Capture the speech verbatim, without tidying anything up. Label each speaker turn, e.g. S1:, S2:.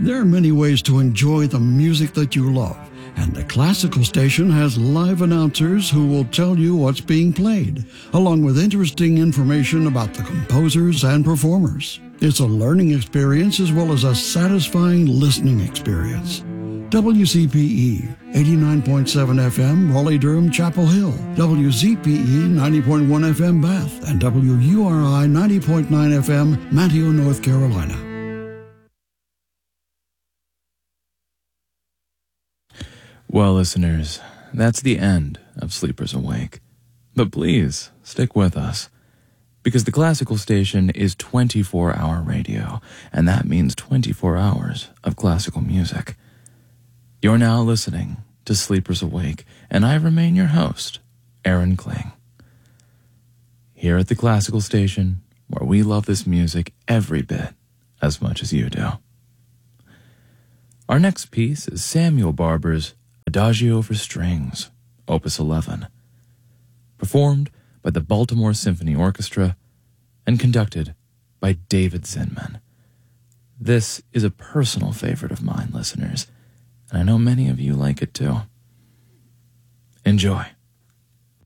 S1: There are many ways to enjoy the music that you love, and the Classical Station has live announcers who will tell you what's being played, along with interesting information about the composers and performers. It's a learning experience as well as a satisfying listening experience. W C P E, eighty-nine point seven F M, Raleigh-Durham, Chapel Hill, W Z P E, ninety point one F M, Bath, and W U R I, ninety point nine F M, Manteo, North Carolina.
S2: Well, listeners, that's the end of Sleepers Awake. But please, stick with us, because the Classical Station is twenty-four hour radio, and that means twenty-four hours of classical music. You're now listening to Sleepers Awake, and I remain your host, Aaron Kling. Here at the Classical Station, where we love this music every bit as much as you do. Our next piece is Samuel Barber's Adagio for Strings, Opus eleven, performed by the Baltimore Symphony Orchestra and conducted by David Zinman. This is a personal favorite of mine, listeners, and I know many of you like it too. Enjoy.